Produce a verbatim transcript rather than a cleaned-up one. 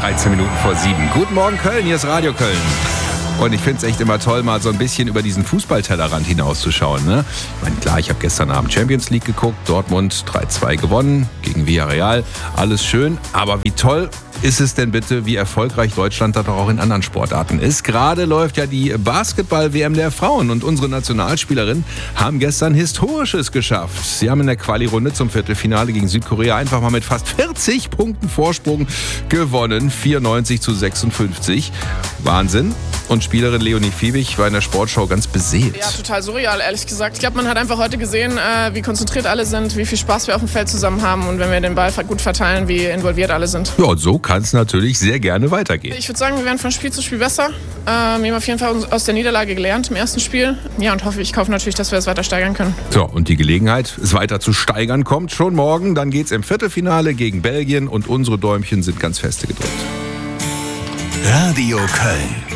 dreizehn Minuten vor sieben. Guten Morgen Köln, hier ist Radio Köln. Und ich finde es echt immer toll, mal so ein bisschen über diesen Fußballtellerrand hinauszuschauen. Ne? Ich meine, klar, ich habe gestern Abend Champions League geguckt, Dortmund drei zwei gewonnen gegen Villarreal. Alles schön, aber wie toll ist es denn bitte, wie erfolgreich Deutschland da doch auch in anderen Sportarten ist. Gerade läuft ja die Basketball-W M der Frauen und unsere Nationalspielerinnen haben gestern Historisches geschafft. Sie haben in der Quali-Runde zum Viertelfinale gegen Südkorea einfach mal mit fast vierzig Punkten Vorsprung gewonnen. vierundneunzig zu sechsundfünfzig. Wahnsinn. Und Spielerin Leonie Fiebig war in der Sportschau ganz beseelt. Ja, total surreal, ehrlich gesagt. Ich glaube, man hat einfach heute gesehen, wie konzentriert alle sind, wie viel Spaß wir auf dem Feld zusammen haben und wenn wir den Ball gut verteilen, wie involviert alle sind. Ja, und so kann es natürlich sehr gerne weitergehen. Ich würde sagen, wir werden von Spiel zu Spiel besser. Ähm, wir haben auf jeden Fall aus der Niederlage gelernt im ersten Spiel. Ja, und hoffe, ich hoffe natürlich, dass wir es weiter steigern können. So, und die Gelegenheit, es weiter zu steigern, kommt schon morgen. Dann geht's im Viertelfinale gegen Belgien und unsere Däumchen sind ganz feste gedrückt. Radio Köln.